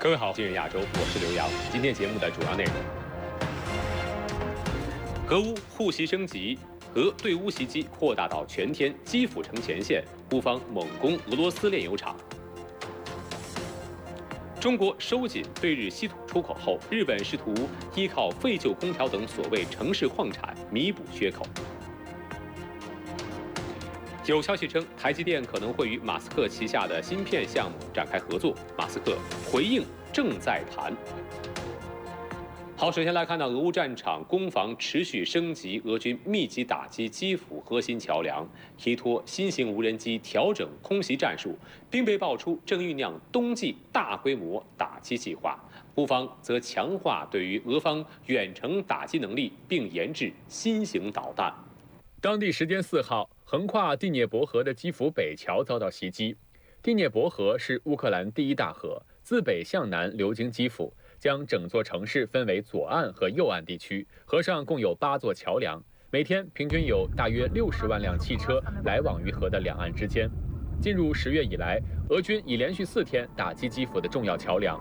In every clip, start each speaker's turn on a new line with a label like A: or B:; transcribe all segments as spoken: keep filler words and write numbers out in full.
A: 各位好，今日亚洲，我是刘洋。今天节目的主要内容：俄乌互袭升级，俄对乌袭击扩大到全天，基辅城前线，乌方猛攻俄罗斯炼油厂。中国收紧对日稀土出口后，日本试图依靠废旧空调等所谓城市矿产弥补缺口。有消息称，台积电可能会与马斯克旗下的芯片项目展开合作。马斯克回应正在谈。好，首先来看到俄乌战场攻防持续升级，俄军密集打击基辅核心桥梁，依托新型无人机调整空袭战术，并被爆出正酝酿冬季大规模打击计划。乌方则强化对于俄方远程打击能力，并研制新型导弹。当地时间四号，横跨第聂伯河的基辅北桥遭到袭击。第聂伯河是乌克兰第一大河，自北向南流经基辅，将整座城市分为左岸和右岸地区。河上共有八座桥梁，每天平均有大约六十万辆汽车来往于河的两岸之间。进入十月以来，俄军已连续四天打击基辅的重要桥梁。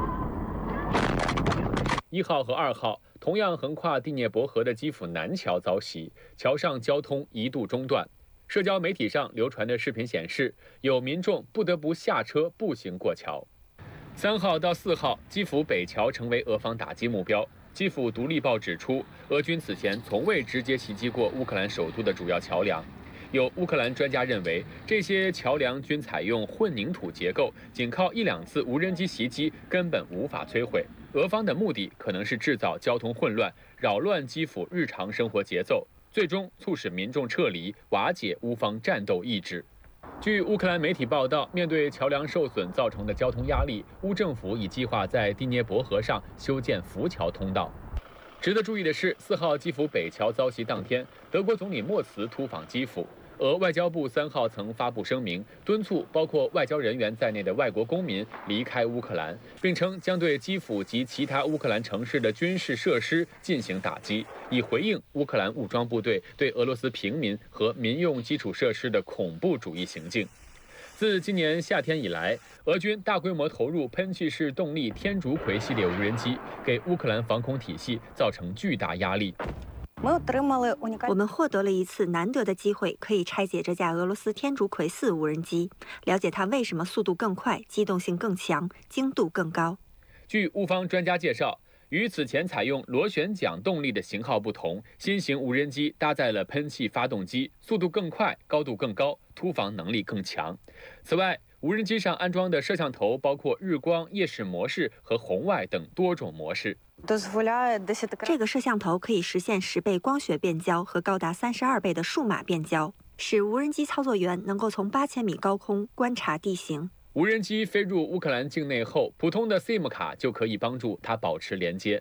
A: 一号和二号同样横跨第聂伯河的基辅南桥遭袭，桥上交通一度中断。社交媒体上流传的视频显示，有民众不得不下车步行过桥。三号到四号，基辅北桥成为俄方打击目标。基辅独立报指出，俄军此前从未直接袭击过乌克兰首都的主要桥梁。有乌克兰专家认为，这些桥梁均采用混凝土结构，仅靠一两次无人机袭击根本无法摧毁。俄方的目的可能是制造交通混乱，扰乱基辅日常生活节奏，最终促使民众撤离，瓦解乌方战斗意志。据乌克兰媒体报道，面对桥梁受损造成的交通压力，乌政府已计划在第聂伯河上修建浮桥通道。值得注意的是，四号基辅北桥遭袭当天，德国总理默茨突访基辅。俄外交部三号曾发布声明，敦促包括外交人员在内的外国公民离开乌克兰，并称将对基辅及其他乌克兰城市的军事设施进行打击，以回应乌克兰武装部队对俄罗斯平民和民用基础设施的恐怖主义行径。自今年夏天以来，俄军大规模投入喷气式动力天竺葵系列无人机，给乌克兰防空体系造成巨大压力。
B: 我们获得了一次难得的机会，可以拆解这架俄罗斯天竺葵四无人机，了解它为什么速度更快、机动性更强、精度更高。
A: 据乌方专家介绍，与此前采用螺旋桨动力的型号不同，新型无人机搭载了喷气发动机，速度更快、高度更高、突防能力更强。此外，无人机上安装的摄像头包括日光、夜视模式和红外等多种模式。
B: 这个摄像头可以实现十倍光学变焦和高达三十二倍的数码变焦，使无人机操作员能够从八千米高空观察地形。
A: 无人机飞入乌克兰境内后，普通的 SIM 卡就可以帮助它保持连接。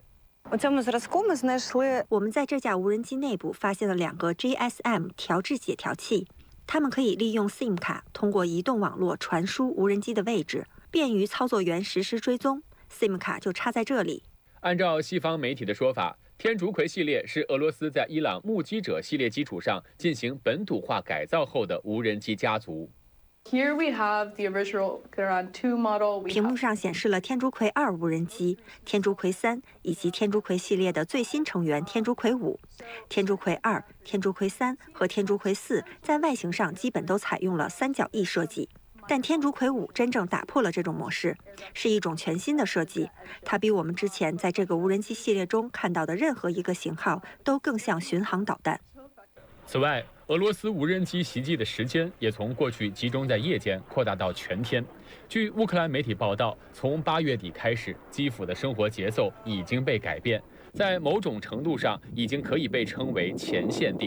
B: 我们在这架无人机内部发现了两个 G S M 调制解调器，它们可以利用 SIM 卡通过移动网络传输无人机的位置，便于操作员实时追踪。SIM 卡就插在这里。
A: 按照西方媒体的说法，天竺葵系列是俄罗斯在伊朗目击者系列基础上进行本土化改造后的无人机家族。
C: Here we have the original Kiran two model.
B: 屏幕上显示了天竺葵二无人机、天竺葵三以及天竺葵系列的最新成员天竺葵五。天竺葵二、天竺葵三和天竺葵四在外形上基本都采用了三角翼设计。但天竺葵五真正打破了这种模式，是一种全新的设计。它比我们之前在这个无人机系列中看到的任何一个型号都更像巡航导弹。
A: 此外，俄罗斯无人机袭击的时间也从过去集中在夜间扩大到全天。据乌克兰媒体报道，从八月底开始，基辅的生活节奏已经被改变，在某种程度上已经可以被称为前线地。